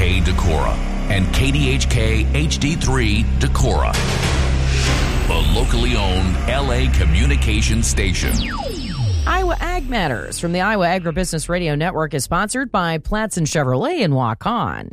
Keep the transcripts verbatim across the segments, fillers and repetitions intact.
K Decorah and K D H K H D three Decorah, the locally owned L A communications station. Iowa Ag Matters from the Iowa Agribusiness Radio Network is sponsored by Platson Chevrolet in Waukon.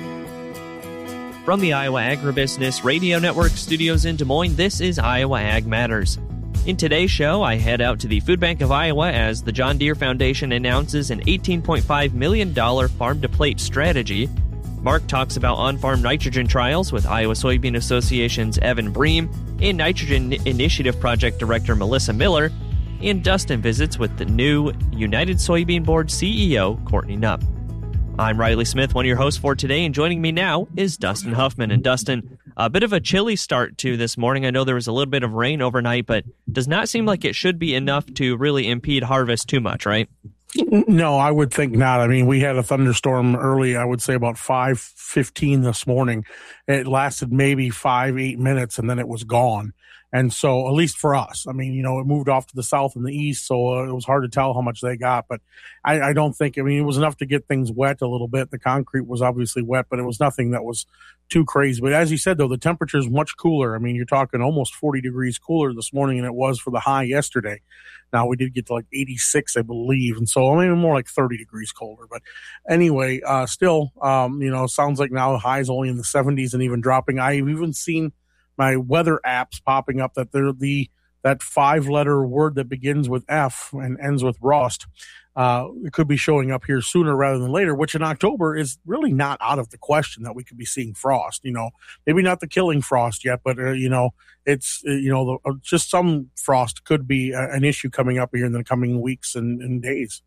From the Iowa Agribusiness Radio Network studios in Des Moines, this is Iowa Ag Matters. In today's show, I head out to the Food Bank of Iowa as the John Deere Foundation announces an eighteen point five million dollars farm-to-plate strategy. Mark talks about on-farm nitrogen trials with Iowa Soybean Association's Evan Bream and Nitrogen Initiative Project Director Melissa Miller. And Dustin visits with the new United Soybean Board C E O, Courtney Knupp. I'm Riley Smith, one of your hosts for today, and joining me now is Dustin Huffman. And Dustin, a bit of a chilly start to this morning. I know there was a little bit of rain overnight, but does not seem like it should be enough to really impede harvest too much, right? No, I would think not. I mean, we had a thunderstorm early, I would say about five fifteen this morning. It lasted maybe five, eight minutes, and then it was gone. And so, at least for us, I mean, you know, it moved off to the south and the east, so uh, it was hard to tell how much they got. But I, I don't think, I mean, it was enough to get things wet a little bit. The concrete was obviously wet, but it was nothing that was too crazy. But as you said, though, the temperature is much cooler. I mean, you're talking almost forty degrees cooler this morning than it was for the high yesterday. Now, we did get to like eighty-six, I believe. And so, I mean, more like thirty degrees colder. But anyway, uh, still, um, you know, sounds like now the high is only in the seventies and even dropping. I've even seen my weather apps popping up that they're the that five-letter word that begins with F and ends with Rost. Uh, it could be showing up here sooner rather than later, which in October is really not out of the question that we could be seeing frost. You know, maybe not the killing frost yet, but uh, you know, it's uh, you know, the, uh, just some frost could be uh, an issue coming up here in the coming weeks and, and days.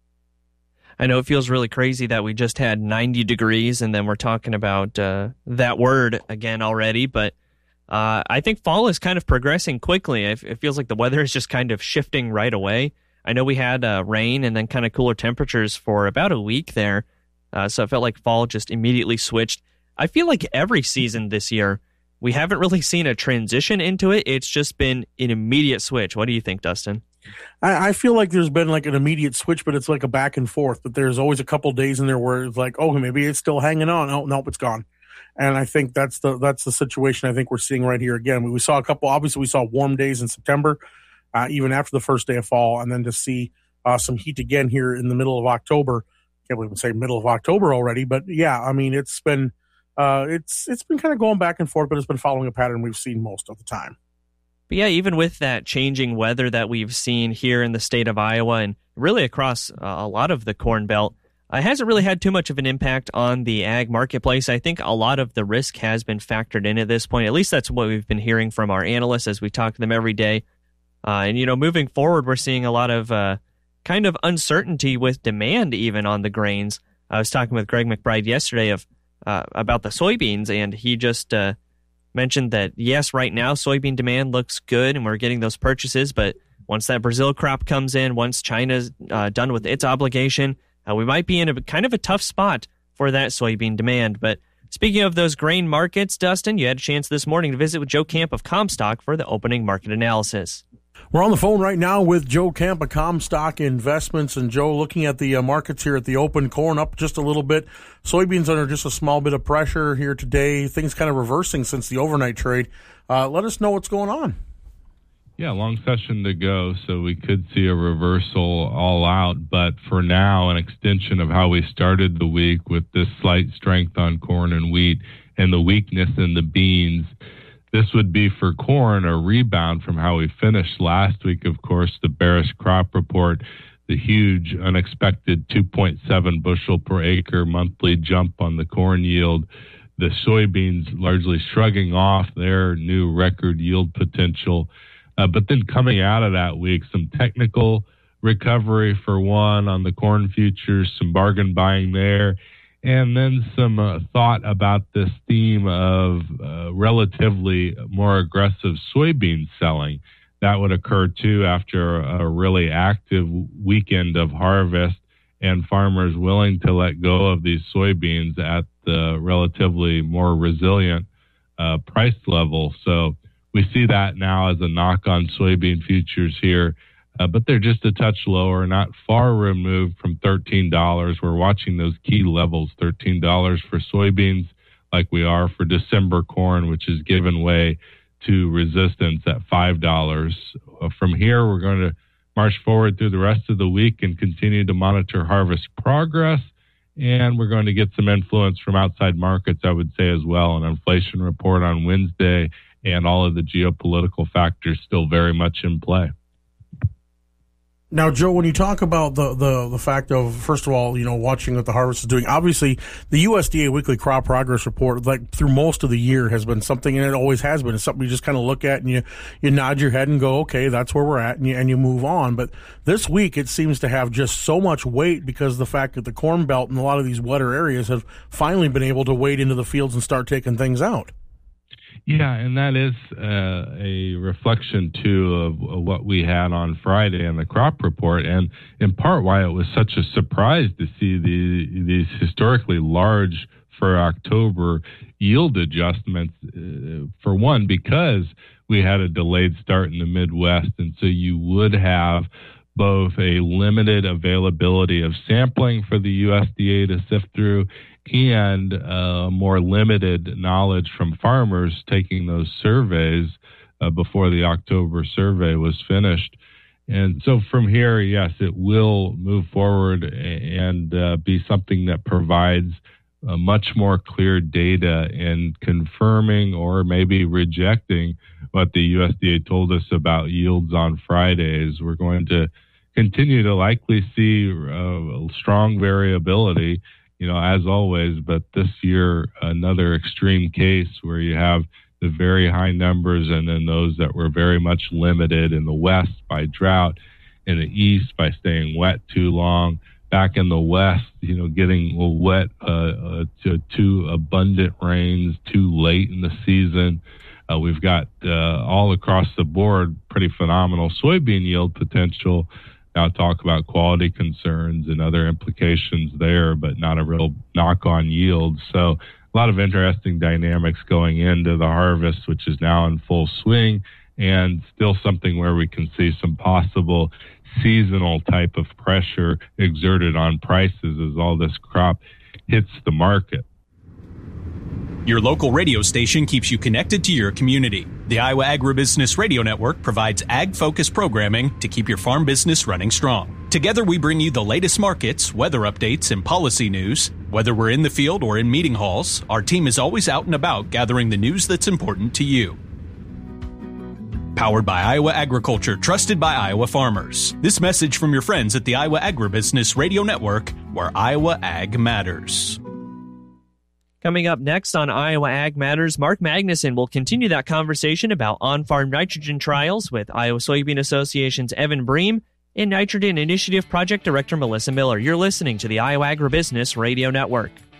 I know it feels really crazy that we just had ninety degrees, and then we're talking about uh, that word again already, but. Uh, I think fall is kind of progressing quickly. It, it feels like the weather is just kind of shifting right away. I know we had uh, rain and then kind of cooler temperatures for about a week there, uh, so it felt like fall just immediately switched. I feel like every season this year, we haven't really seen a transition into it. It's just been an immediate switch. What do you think, Dustin? I, I feel like there's been like an immediate switch, but it's like a back and forth. But there's always a couple days in there where it's like, oh, maybe it's still hanging on. Oh, nope, it's gone. And I think that's the that's the situation I think we're seeing right here again. We, we saw a couple, obviously we saw warm days in September, uh, even after the first day of fall, and then to see uh, some heat again here in the middle of October. Can't even say middle of October already, but yeah, I mean it's been uh, it's it's been kind of going back and forth, but it's been following a pattern we've seen most of the time. But yeah, even with that changing weather that we've seen here in the state of Iowa and really across uh, a lot of the Corn Belt, it uh, hasn't really had too much of an impact on the ag marketplace. I think a lot of the risk has been factored in at this point. At least that's what we've been hearing from our analysts as we talk to them every day. Uh, and, you know, moving forward, we're seeing a lot of uh, kind of uncertainty with demand even on the grains. I was talking with Greg McBride yesterday of uh, about the soybeans, and he just uh, mentioned that, yes, right now soybean demand looks good and we're getting those purchases. But once that Brazil crop comes in, once China's uh, done with its obligation, Uh, we might be in a kind of a tough spot for that soybean demand. But speaking of those grain markets, Dustin, you had a chance this morning to visit with Joe Camp of Comstock for the opening market analysis. We're on the phone right now with Joe Camp of Comstock Investments. And Joe, looking at the uh, markets here at the open, corn up just a little bit. Soybeans under just a small bit of pressure here today. Things kind of reversing since the overnight trade. Uh, let us know what's going on. Yeah, long session to go, so we could see a reversal all out. But for now, an extension of how we started the week with this slight strength on corn and wheat and the weakness in the beans. This would be for corn a rebound from how we finished last week. Of course, the bearish crop report, the huge unexpected two point seven bushel per acre monthly jump on the corn yield. The soybeans largely shrugging off their new record yield potential. Uh, but then coming out of that week, some technical recovery for one on the corn futures, some bargain buying there, and then some uh, thought about this theme of uh, relatively more aggressive soybean selling. That would occur, too, after a really active weekend of harvest and farmers willing to let go of these soybeans at the relatively more resilient uh, price level. So we see that now as a knock on soybean futures here. uh, but they're just a touch lower, not far removed from thirteen dollars. We're watching those key levels, thirteen dollars for soybeans, like we are for December corn, which has given way to resistance at five dollars. Uh, from here, we're going to march forward through the rest of the week and continue to monitor harvest progress. And we're going to get some influence from outside markets, I would say, as well. An inflation report on Wednesday and all of the geopolitical factors still very much in play. Now, Joe, when you talk about the, the, the fact of, first of all, you know, watching what the harvest is doing, obviously the U S D A weekly crop progress report, like through most of the year, has been something, and it always has been. It's something you just kind of look at and you, you nod your head and go, okay, that's where we're at, and you, and you move on. But this week, it seems to have just so much weight because of the fact that the Corn Belt and a lot of these wetter areas have finally been able to wade into the fields and start taking things out. Yeah, and that is uh, a reflection, too, of, of what we had on Friday in the crop report, and in part why it was such a surprise to see the, these historically large for October yield adjustments, uh, for one, because we had a delayed start in the Midwest, and so you would have both a limited availability of sampling for the U S D A to sift through and uh, more limited knowledge from farmers taking those surveys uh, before the October survey was finished. And so from here, yes, it will move forward and uh, be something that provides uh, much more clear data in confirming or maybe rejecting what the U S D A told us about yields on Fridays. We're going to continue to likely see uh, strong variability, you know, as always, but this year, another extreme case where you have the very high numbers and then those that were very much limited in the West by drought, in the East by staying wet too long, back in the West, you know, getting wet uh, uh, to too abundant rains too late in the season. Uh, we've got uh, all across the board pretty phenomenal soybean yield potential. Now talk about quality concerns and other implications there, but not a real knock-on yield. So a lot of interesting dynamics going into the harvest, which is now in full swing, and still something where we can see some possible seasonal type of pressure exerted on prices as all this crop hits the market. Your local radio station keeps you connected to your community. The Iowa Agribusiness Radio Network provides ag-focused programming to keep your farm business running strong. Together, we bring you the latest markets, weather updates, and policy news. Whether we're in the field or in meeting halls, our team is always out and about gathering the news that's important to you. Powered by Iowa Agriculture, trusted by Iowa farmers. This message from your friends at the Iowa Agribusiness Radio Network, where Iowa Ag matters. Coming up next on Iowa Ag Matters, Mark Magnuson will continue that conversation about on-farm nitrogen trials with Iowa Soybean Association's Evan Bream and Nitrogen Initiative Project Director Melissa Miller. You're listening to the Iowa Agribusiness Radio Network.